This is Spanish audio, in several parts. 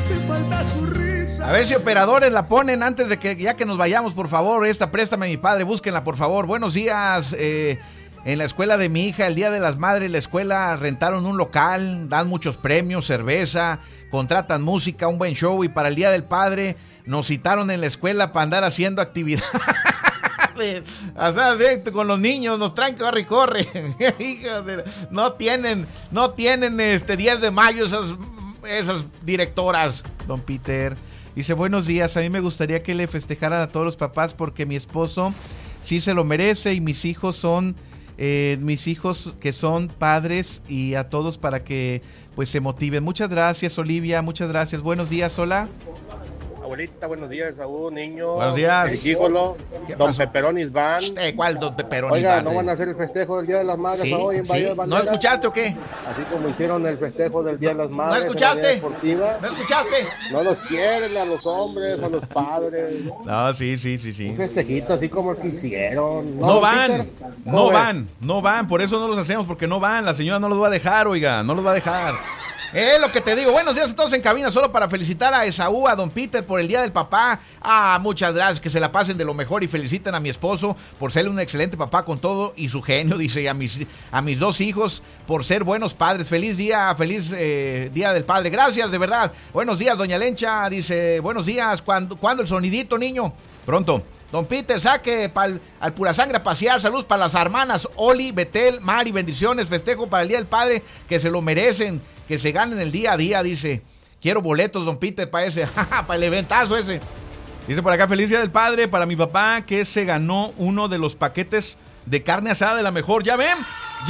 A ver si operadores la ponen antes de que ya que nos vayamos, por favor. Esta préstame mi padre, búsquenla, por favor. Buenos días. En la escuela de mi hija, el Día de las Madres, la escuela rentaron un local, dan muchos premios, cerveza, contratan música, un buen show, y para el Día del Padre nos citaron en la escuela para andar haciendo actividades. O sea, sí, con los niños nos traen corre y corre. No tienen 10 de mayo esas directoras. Don Peter dice, buenos días, a mí me gustaría que le festejaran a todos los papás porque mi esposo sí se lo merece y mis hijos que son padres, y a todos para que pues se motiven. Muchas gracias, Olivia, muchas gracias. Buenos días, hola. Abuelita, buenos días, Saúl, niño. Buenos días. El gígolo, Don Peperonis Van. ¿Cuál Don Peperonis Oiga, Van? ¿no van a hacer el festejo del Día de las Madres Sí, hoy en Bahía de Banderas? ¿No escuchaste o qué? Así como hicieron el festejo del Día de las Madres. ¿No escuchaste? En la Avenida Deportiva. ¿No escuchaste? No los quieren a los hombres, a los padres. No, sí. Un festejito así como el que hicieron. No van, Peter? no van, por eso no los hacemos, porque no van, la señora no los va a dejar, oiga, no los va a dejar. Es lo que te digo. Buenos días a todos en cabina, solo para felicitar a Esaú, a Don Peter por el Día del Papá. Muchas gracias, que se la pasen de lo mejor y feliciten a mi esposo por ser un excelente papá con todo y su genio, dice, y a mis dos hijos por ser buenos padres. Feliz Día del Padre. Gracias, de verdad. Buenos días, doña Lencha, dice, buenos días. ¿Cuándo el sonidito, niño? Pronto. Don Peter, saque al Pura Sangre a pasear. Saludos para las hermanas Oli, Betel, Mari, bendiciones. Festejo para el Día del Padre, que se lo merecen, que se ganen el día a día, dice. Quiero boletos, Don Peter, para ese, para el eventazo ese. Dice por acá, feliz Día del Padre para mi papá, que se ganó uno de los paquetes de carne asada de la mejor. ¿Ya ven?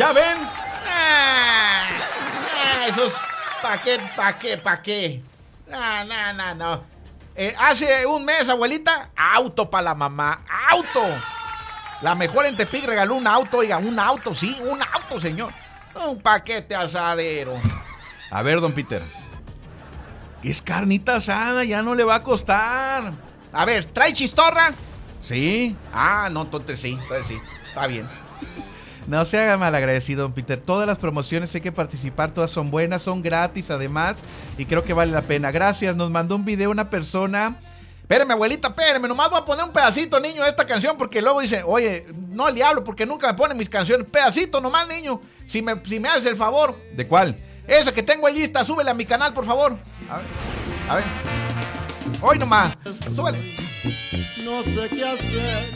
Esos paquetes, ¿para qué? No. Hace un mes, abuelita, auto para la mamá, auto. La mejor en Tepic regaló un auto, oiga, un auto, señor. Un paquete asadero. A ver, Don Peter, es carnita asada, ya no le va a costar. A ver, ¿trae chistorra? Sí. No, entonces sí, está bien. No se haga malagradecido, Don Peter. Todas las promociones hay que participar, todas son buenas, son gratis además, y creo que vale la pena. Gracias, nos mandó un video una persona. Espérame, abuelita, nomás voy a poner un pedacito, niño, de esta canción, porque luego dice, oye, no al diablo, porque nunca me ponen mis canciones. Pedacito nomás, niño, si me haces el favor. ¿De cuál? Esa que tengo ahí lista, súbele a mi canal, por favor. A ver. Hoy nomás, súbele. No sé qué hacer.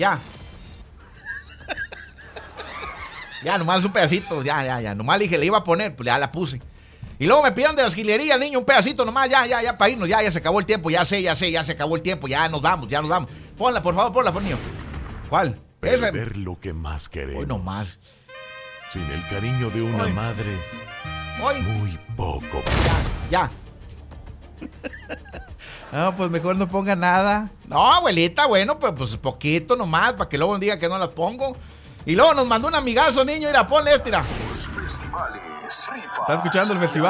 Ya, nomás un pedacito, ya. Nomás le dije, le iba a poner, pues ya la puse. Y luego me pidieron de las gilerías, niño, un pedacito nomás, ya, para irnos, ya se acabó el tiempo, ya se acabó el tiempo, ya nos vamos. Ponla, por favor, niño. ¿Cuál? Perder lo que más queremos. Hoy nomás. Sin el cariño de una madre, muy poco. Ya. No, pues mejor no ponga nada. No, abuelita, bueno, pues poquito nomás, para que luego diga que no las pongo. Y luego nos mandó un amigazo, niño, mira, ponle mira. Los festivales, ¿Está escuchando el festival?